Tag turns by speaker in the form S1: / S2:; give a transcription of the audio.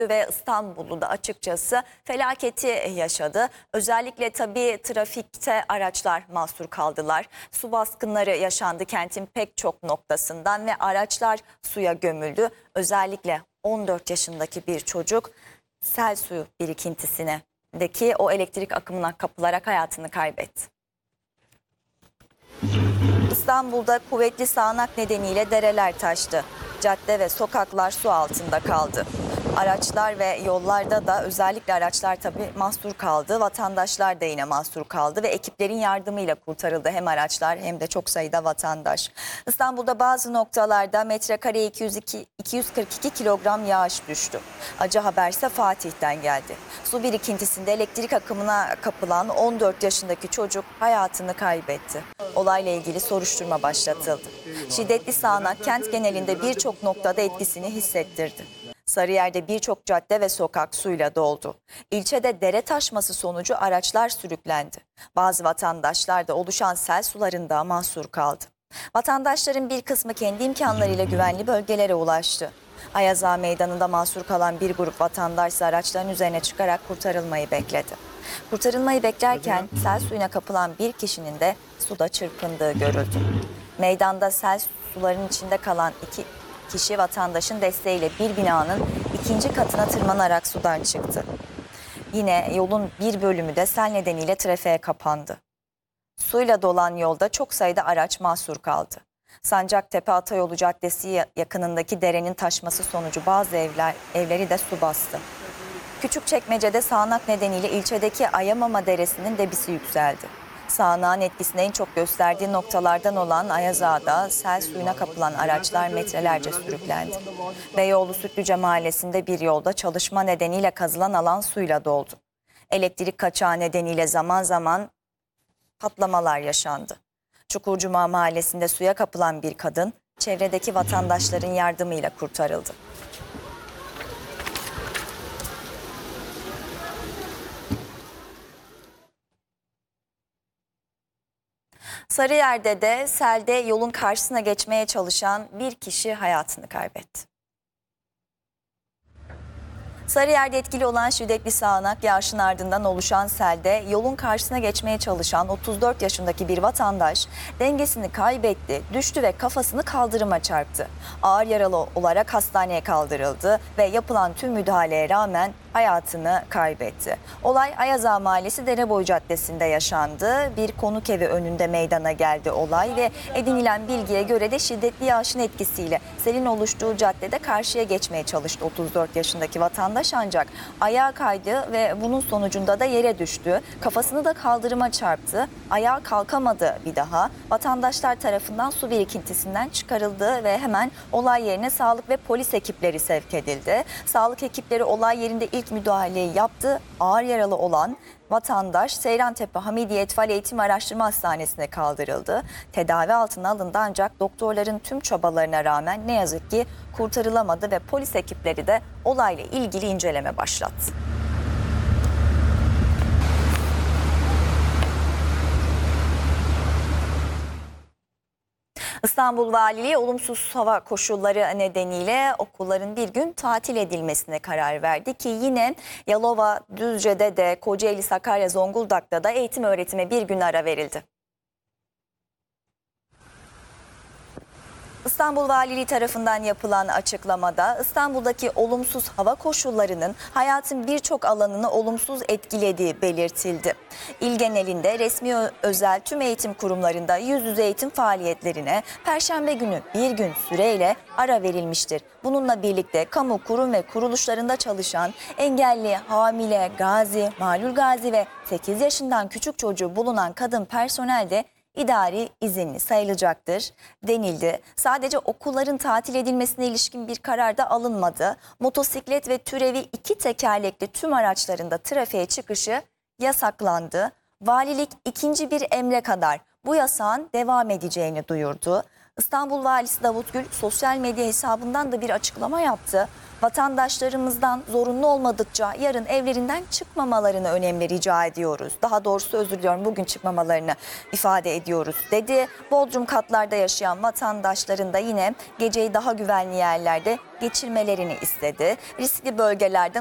S1: ve İstanbul'da açıkçası felaketi yaşadı. Özellikle tabii trafikte araçlar mahsur kaldılar. Su baskınları yaşandı kentin pek çok noktasından ve araçlar suya gömüldü. Özellikle 14 yaşındaki bir çocuk sel suyu birikintisindeki o elektrik akımına kapılarak hayatını kaybetti. İstanbul'da kuvvetli sağanak nedeniyle dereler taştı. Cadde ve sokaklar su altında kaldı. Araçlar ve yollarda da özellikle araçlar tabii mahsur kaldı. Vatandaşlar da yine mahsur kaldı ve ekiplerin yardımıyla kurtarıldı hem araçlar hem de çok sayıda vatandaş. İstanbul'da bazı noktalarda metrekareye 242 kilogram yağış düştü. Acı haberse Fatih'ten geldi. Su birikintisinde elektrik akımına kapılan 14 yaşındaki çocuk hayatını kaybetti. Olayla ilgili soruşturma başlatıldı. Şiddetli sağanak kent genelinde birçok noktada etkisini hissettirdi. Sarıyer'de birçok cadde ve sokak suyla doldu. İlçede dere taşması sonucu araçlar sürüklendi. Bazı vatandaşlar da oluşan sel sularında mahsur kaldı. Vatandaşların bir kısmı kendi imkanlarıyla güvenli bölgelere ulaştı. Ayaz Ağa Meydanı'nda mahsur kalan bir grup vatandaş ise araçların üzerine çıkarak kurtarılmayı bekledi. Kurtarılmayı beklerken sel suyuna kapılan bir kişinin de suda çırpındığı görüldü. Meydanda sel suların içinde kalan iki kişi vatandaşın desteğiyle bir binanın ikinci katına tırmanarak sudan çıktı. Yine yolun bir bölümü de sel nedeniyle trafiğe kapandı. Suyla dolan yolda çok sayıda araç mahsur kaldı. Sancaktepe Atayolu Caddesi yakınındaki derenin taşması sonucu bazı evleri de su bastı. Küçükçekmece'de sağanak nedeniyle ilçedeki Ayamama Deresi'nin debisi yükseldi. Sağanağın etkisini en çok gösterdiği noktalardan olan Ayaz Ağa'da sel suyuna kapılan araçlar metrelerce sürüklendi. Beyoğlu Sütlüce Mahallesi'nde bir yolda çalışma nedeniyle kazılan alan suyla doldu. Elektrik kaçağı nedeniyle zaman zaman patlamalar yaşandı. Çukurcuma Mahallesi'nde suya kapılan bir kadın çevredeki vatandaşların yardımıyla kurtarıldı. Sarıyer'de de selde yolun karşısına geçmeye çalışan bir kişi hayatını kaybetti. Sarıyer'de etkili olan şiddetli sağanak yağışın ardından oluşan selde yolun karşısına geçmeye çalışan 34 yaşındaki bir vatandaş dengesini kaybetti, düştü ve kafasını kaldırıma çarptı. Ağır yaralı olarak hastaneye kaldırıldı ve yapılan tüm müdahaleye rağmen hayatını kaybetti. Olay Ayaz Ağa Mahallesi Dereboyu Caddesi'nde yaşandı. Bir konuk evi önünde meydana geldi olay ve edinilen bilgiye göre de şiddetli yağışın etkisiyle selin oluştuğu caddede karşıya geçmeye çalıştı 34 yaşındaki vatandaş, ancak ayağa kaydı ve bunun sonucunda da yere düştü. Kafasını da kaldırıma çarptı. Ayağa kalkamadı bir daha. Vatandaşlar tarafından su birikintisinden çıkarıldı ve hemen olay yerine sağlık ve polis ekipleri sevk edildi. Sağlık ekipleri olay yerinde ilk müdahaleyi yaptı. Ağır yaralı olan vatandaş Seyrantepe Hamidiye Etfal Eğitim Araştırma Hastanesi'ne kaldırıldı. Tedavi altına alındı ancak doktorların tüm çabalarına rağmen ne yazık ki kurtarılamadı ve polis ekipleri de olayla ilgili inceleme başlattı. İstanbul Valiliği olumsuz hava koşulları nedeniyle okulların bir gün tatil edilmesine karar verdi ki yine Yalova, Düzce'de de Kocaeli, Sakarya, Zonguldak'ta da eğitim öğretime bir gün ara verildi. İstanbul Valiliği tarafından yapılan açıklamada İstanbul'daki olumsuz hava koşullarının hayatın birçok alanını olumsuz etkilediği belirtildi. İl genelinde resmi özel tüm eğitim kurumlarında yüz yüze eğitim faaliyetlerine Perşembe günü bir gün süreyle ara verilmiştir. Bununla birlikte kamu kurum ve kuruluşlarında çalışan engelli, hamile, gazi, malul gazi ve 8 yaşından küçük çocuğu bulunan kadın personel de idari izinli sayılacaktır denildi. Sadece okulların tatil edilmesine ilişkin bir karar da alınmadı. Motosiklet ve türevi 2 tekerlekli tüm araçlarında trafiğe çıkışı yasaklandı. Valilik ikinci bir emre kadar bu yasağın devam edeceğini duyurdu. İstanbul Valisi Davut Gül sosyal medya hesabından da bir açıklama yaptı. Vatandaşlarımızdan zorunlu olmadıkça yarın evlerinden çıkmamalarını önemli rica ediyoruz. Daha doğrusu özür diliyorum, bugün çıkmamalarını ifade ediyoruz dedi. Bodrum katlarda yaşayan vatandaşların da yine geceyi daha güvenli yerlerde geçirmelerini istedi. Riskli bölgelerden